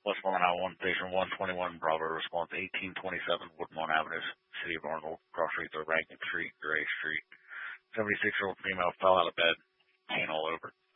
Westmoreland Highway 1, Station 121, Bravo response 1827 Woodmont Avenue, City of Arnold, cross streets are Rankin Street, Gray Street. 76-year-old female fell out of bed, pain all over.